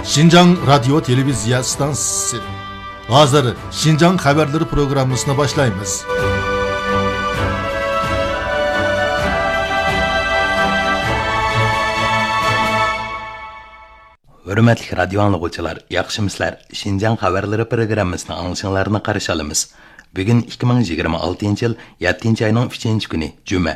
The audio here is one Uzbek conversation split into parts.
Şinjan Radyo Televizya Stansiyası. Hazır Şinjan Haberleri programmasını başlayınız. Hürmetli radyo anlıqçılar, yaxşımıslar. Şinjan Haberleri programmasını anlaşınlarına qarşı alımız. Bugün 2026 yıl 7. ayının 3. günü, Cuma.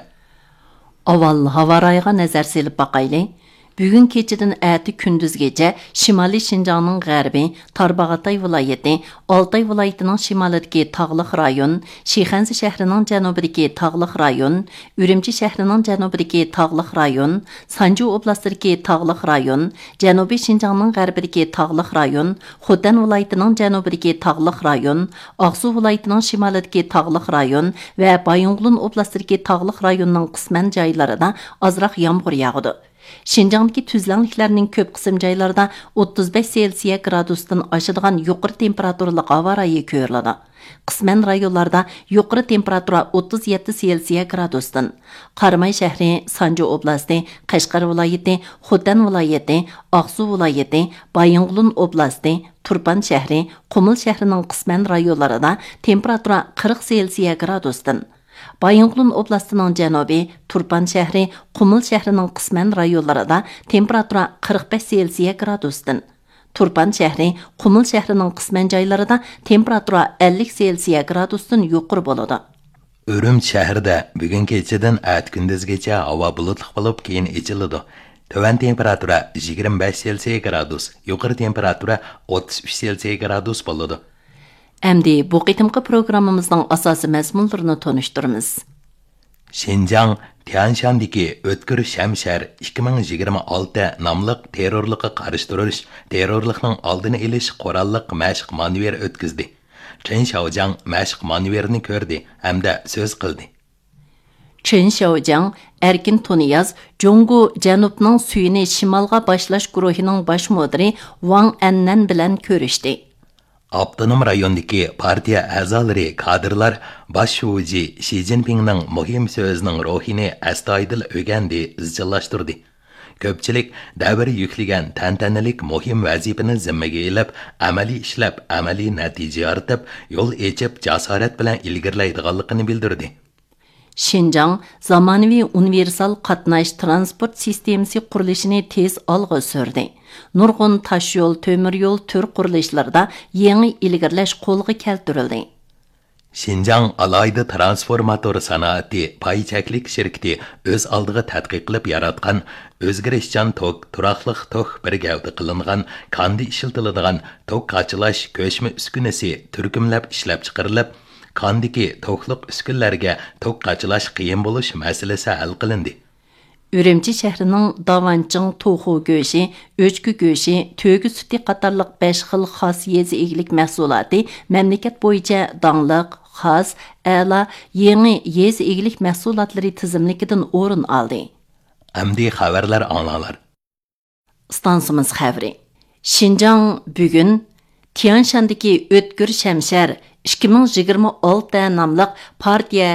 Aval hava rayıga nazar selip bakaylı. Bugün keçidin əti gündüzgəcə Şimali Şinjanın qərbi, Tarbağatay vilayəti, Altay vilayətinin şimalidəki tağlıq rayon, Şixənzi şəhrinin cənubidəki tağlıq rayon, Ürümçi şəhrinin cənubidəki tağlıq rayon, Sanju oblastidəki tağlıq rayon, Cənubi Şinjanın qərbidəki tağlıq rayon, Xotan vilayətinin cənubidəki tağlıq rayon, Ağsu vilayətinin şimalidəki tağlıq rayon və Bayonğulun oblastidəki tağlıq rayonunun qismən joylarında azraq yağmur yağıdı. Şinjandagi tuzlanliklarning ko'p qism joylarida 35 Selsiya gradusdan oshadigan yuqori temperaturali havo rayi ko'riladi. Qisman rayonlarda yuqori temperatura 37 Selsiya gradusdan. Qarmay shahri, Sanju oblasti, Qashqar viloyati, Xotan viloyati, Aqsu viloyati, Bayonğulun oblasti, Turpan shahri, Qumul shahrining qisman rayonlarida temperatura 40 Selsiya gradusdan. Bayonğulun oblastining janubi, Turpan shahri, Qumul shahrining qisman rayonlarida temperatura 45 Selsiya gradusdan. Turpan shahri, Qumul shahrining qisman joylarida temperatura 50 Selsiya gradusdan yuqori bo'ladi. Ürümçi shahrida bugun kechadan at kunduzgacha havo bulutli bo'lib keyin ichiladi. Töven temperatura 25 Selsiya gradus, yuqori temperatura 33 Selsiya gradus bo'ladi. Әмді bu qitimqi programımızdan asası məzmunlarını tanıştırırız. Şinjan, Tianshandagi O'tkir Shamshar 2026 nomliq terrorlikqa qarshi turish, terrorlikning oldini olish qurolliq mashq manevr o'tkazdi. Chen Xiaojiang mashq manevrini ko'rdi hamda so'z qildi. Chen Xiaojiang Erkin Tuniyaz, Jongu Janubning suyini shimolga boshlash guruhining bosh mudiri Wang Annan bilan ko'rishdi. Abdunum rayondagi partiya a'zolari, kadrlar bosh shuji Xi Jinpingning muhim so'zining ruhini astoydil o'gandi, izchillashtirdi. Ko'pchilik davri yuklagan tantanalik muhim vazifani zimmaga ilib, amaliy ishlab, amaliy natija yoritib, yo'l echib, jasorat bilan ilgirlaydiganligini bildirdi. Şinjan zamonaviy universal qatnash transport sistemasi qurilishini tez olg'a surdi. Nurg'un tosh yo'l, temir yo'l tür qurilishlarida yangi ilgirlash qo'lga keltirildi. Şinjan alayda transformator sanoati pay cheklik shirkati o'z oldiga tadqiq qilib yaratgan o'zgarishchan tok, turaqliq tok bir gavda qilingan, kandi ishlatiladigan tok qachilash ko'chma uskunasi turkumlab ishlab chiqarilib, kandiki toqliq uskunlarga tok qachilash qiyin bo'lish masalasi hal qilindi. Ürümçi şəhərinin davançın, toxu göşü, öçkü göşü, tögü sütü qatarlıq 5 xil xas yezi egilik məhsulatı məmləkət boyunca danlıq, xas, əla, yeni yezi egilik məhsulatları tizimlikidən orun aldı. Əmdi xəbərlər anlalar. Stansımız xəbri. Şinjan bugün Tianshandagi O'tkir Shamshar 2026 nomliq partiya